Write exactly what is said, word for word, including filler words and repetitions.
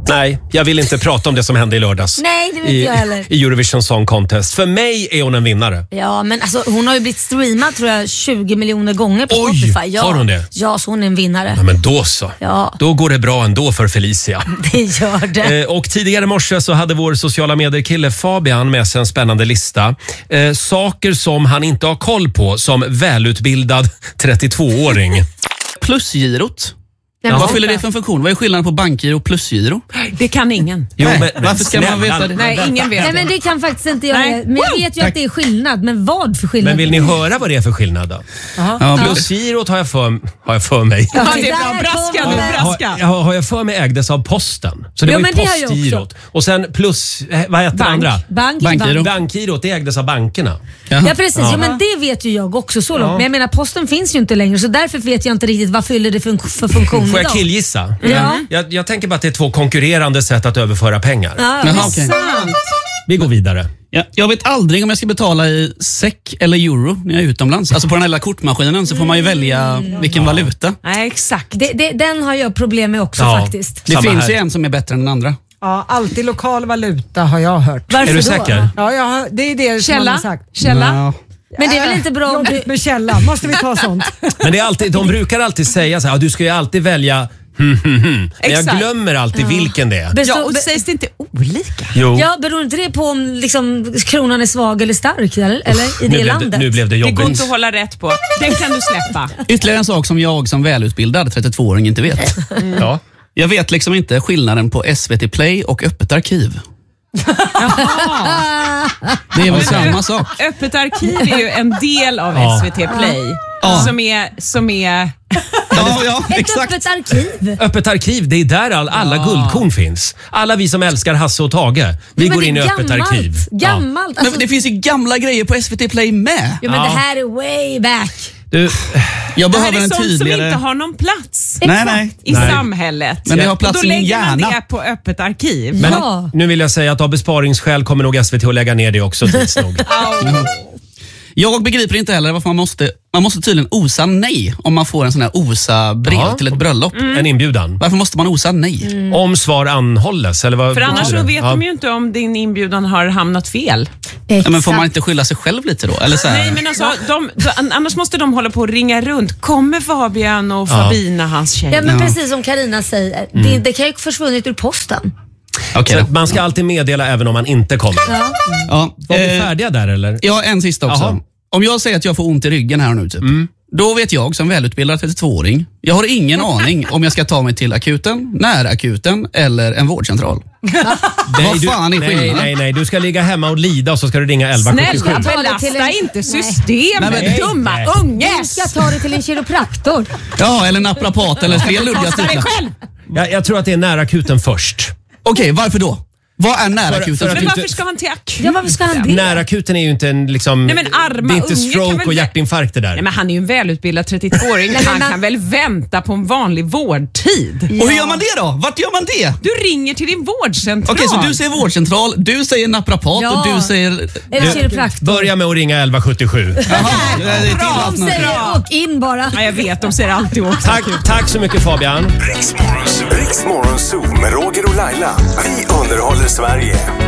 Nej, jag vill inte prata om det som hände i lördags. Nej, det vill I, inte jag heller. I Eurovision Song Contest. För mig är hon en vinnare. Ja, men alltså, hon har ju blivit streamad tror jag tjugo miljoner gånger på Oj, Spotify. Ja, har hon det? Ja, så hon är en vinnare. Ja, men då så. Ja. Då går det bra ändå för Felicia. Det gör det. Eh, och tidigare i morse så hade vår sociala medier-kille Fabian med sig en spännande lista. Eh, saker som han inte har koll på som välutbildad trettiotvååring. Plusgirot. Ja. Vad fyller det för en funktion? Vad är skillnaden på bankgiro och plusgiro? Det kan ingen. Jo, Nej, men, men, varför ska man snälla, veta det? Nej, ingen vet Nej, det. men det kan faktiskt inte jag. Nej. Men jag vet ju att det är skillnad. Men vad för skillnad? Men vill ni höra vad det är för skillnad då? Ja, Plusgirot har jag för, har jag för mig. Ja, det är där bra. Braska kommer nu, det. braska. Har, har jag för mig ägdes av posten. Så det Ja, var ju men det har jag postgirot. Och sen plus, eh, vad heter det Bank. andra? Bank, Bankgiro. bank. Bankgirot, det ägdes av bankerna. Jaha. Ja precis, ja. men det vet ju jag också så långt. Men jag menar posten finns ju inte längre så därför vet jag inte riktigt vad fyller det för, för funktion Får jag idag. killgissa? Ja. Jag, jag tänker bara att det är två konkurrerande sätt att överföra pengar. Ja, Jaha, men- okej. Sant. Vi går vidare. Ja, jag vet aldrig om jag ska betala i SEK eller euro när jag är utomlands. Alltså på den här lilla kortmaskinen så får man ju välja vilken valuta. Nej, exakt. det, det, den har jag problem med också Ja. faktiskt. Det Samma finns här. ju en som är bättre än den andra. Ja, alltid lokal valuta har jag hört. Varför Är du då? säker? Ja, jag har, det är det som man Källa? har sagt. Källa? Ja. Men det är väl inte bra om du... Jobbigt med källa, måste vi ta sånt? Men det är alltid, de brukar alltid säga så här, du ska ju alltid välja hmm, hmm, hmm. Men jag Exakt. glömmer alltid vilken det är. Bestå, Ja, och be, sägs det inte olika? Jo, ja, beror inte det på om liksom, kronan är svag eller stark eller, eller i nu det blev, det, landet? nu blev det Det går jobbigt. inte att hålla rätt på. Den kan du släppa. Ytterligare en sak som jag som välutbildad trettiotvååring inte vet. Ja. Jag vet liksom inte skillnaden på S V T Play och öppet arkiv. Det är väl samma sak. Öppet arkiv är ju en del av Ja. S V T Play. Ja. Som är... Som är Ja, ja, Ett exakt. öppet arkiv. Öppet arkiv, det är där all, alla guldkorn finns. Alla vi som älskar Hasse och Tage, vi Men går det är in i öppet gammalt, arkiv. Gammalt. Alltså, Men det finns ju gamla grejer på S V T Play med. ja, men Ja. det här är way back. Du, Jag det här behöver är en sånt som tydligare... inte har någon plats Nej, nej. i Nej. samhället. Men det har plats och då i min lägger man hjärna. det på öppet arkiv. men Ja. nu vill jag säga att av besparingsskäl kommer nog S V T att lägga ner det också tids nog. Jag begriper inte heller varför man måste... Man måste tydligen osa nej om man får en sån här osa-brev Ja. till ett bröllop. En inbjudan. Varför måste man osa nej? Om svar anhålles, eller vad För annars betyder så det? vet Ja. de ju inte om din inbjudan har hamnat fel. Ja, men får man inte skylla sig själv lite då? Eller så här, Nej, men alltså, de, de, annars måste de hålla på och ringa runt. Kommer Fabian och Fabina, hans tjej? Ja, men precis som Karina säger, det, det kan ju försvunnit ur posten. Okej Så då. att man ska alltid meddela även om man inte kommer. Ja. Ja, Var vi eh, färdiga där eller? ja, en sista också. Jaha. Om jag säger att jag får ont i ryggen här nu typ. Då vet jag som välutbildad trettiotvååring, jag har ingen aning om jag ska ta mig till akuten, närakuten eller en vårdcentral. Vad du, fan är nej, skillnaden? nej, nej. Du ska ligga hemma och lida och så ska du ringa elva sjuttiosju. Snälla, Ta det belasta till en- inte Nej. systemet, Nej, men- dumma nej. unge! Du ska ta det till en kiropraktor. Ja, eller naprapat eller fler luddiga Kasta dig titlar. själv! Jag, jag tror att det är närakuten först. Okej, varför då? Vad är närakuten? för att Men du varför inte- ska han till akut? Ja, varför ska han det? Närakuten är ju inte en liksom... Nej, men arma det är inte unge kan stroke väl och vä- hjärtinfarkt det där. Nej, men han är ju en välutbildad trettiotvååring. Nej, men Han man- kan väl vänta på en vanlig vårdtid? Och hur gör man det då? Vart gör man det? Du ringer till din vårdcentral. Okej, så du säger vårdcentral, du säger naprapat Ja. och du säger... Eller kiropraktor. Börja med att ringa elva sjuttiosju. Jaha, det är till De alternativ. säger åk in bara. Ja, jag vet, de säger alltid åt. Tack, tack så mycket Fabian. Riks Morgonzoo med Roger och Laila. Vi underhåller Sverige.